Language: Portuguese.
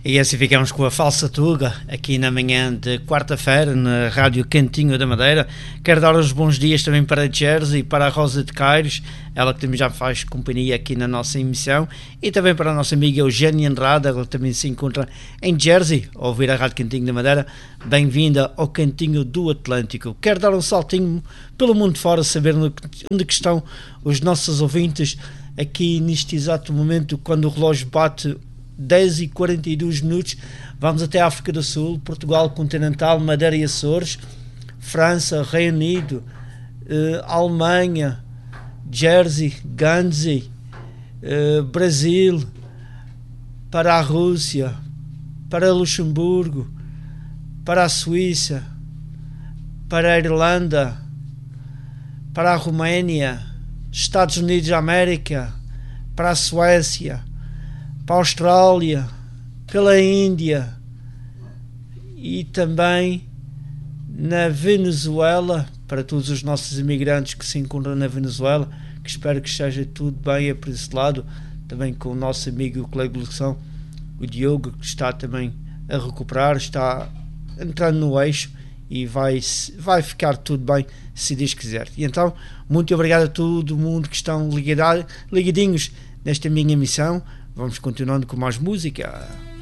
E assim ficamos com a Falsa Tuga, aqui na manhã de quarta-feira, na Rádio Cantinho da Madeira. Quero dar os bons dias também para a Jersey e para a Rosa de Cairos, ela que também já faz companhia aqui na nossa emissão, e também para a nossa amiga Eugénia Andrade, ela também se encontra em Jersey, a ouvir a Rádio Cantinho da Madeira. Bem-vinda ao Cantinho do Atlântico. Quero dar um saltinho pelo mundo fora, saber onde que estão os nossos ouvintes aqui neste exato momento, quando o relógio bate 10h42. Vamos até a África do Sul, Portugal continental, Madeira e Açores, França, Reino Unido, Alemanha, Jersey, Guernsey, Brasil, para a Rússia, para Luxemburgo, para a Suíça, para a Irlanda, para a Roménia, Estados Unidos da América, para a Suécia, para a Austrália, pela Índia e também na Venezuela, para todos os nossos imigrantes que se encontram na Venezuela, que espero que esteja tudo bem por esse lado, também com o nosso amigo e o colega de locução, o Diogo, que está também a recuperar, está entrando no eixo e vai ficar tudo bem, se Deus quiser. E então, muito obrigado a todo mundo que estão ligadinhos nesta minha emissão. Vamos continuando com mais música.